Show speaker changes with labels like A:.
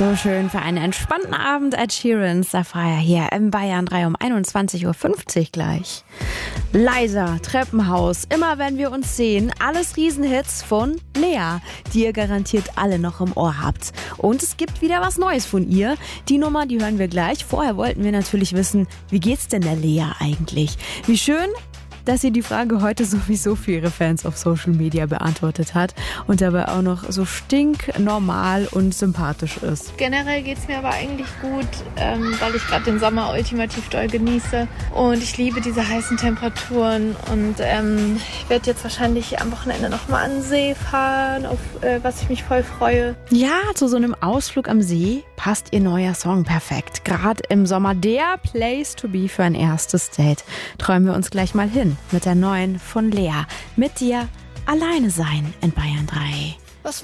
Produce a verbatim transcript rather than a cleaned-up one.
A: So schön für einen entspannten Abend. Ed Sheeran, Sapphire hier im Bayern drei um einundzwanzig Uhr fünfzig gleich. Leiser, Treppenhaus, immer wenn wir uns sehen, alles Riesenhits von Lea, die ihr garantiert alle noch im Ohr habt. Und es gibt wieder was Neues von ihr. Die Nummer, die hören wir gleich. Vorher wollten wir natürlich wissen, wie geht's denn der Lea eigentlich? Wie schön, dass sie die Frage heute sowieso für ihre Fans auf Social Media beantwortet hat und dabei auch noch so stinknormal und sympathisch ist.
B: Generell geht es mir aber eigentlich gut, ähm, weil ich gerade den Sommer ultimativ doll genieße und ich liebe diese heißen Temperaturen und ähm, ich werde jetzt wahrscheinlich am Wochenende nochmal an den See fahren, auf äh, was ich mich voll freue.
A: Ja, zu so einem Ausflug am See passt ihr neuer Song perfekt. Gerade im Sommer der Place to be für ein erstes Date. Träumen wir uns gleich mal hin mit der neuen von Lea. Mit dir alleine sein in Bayern drei.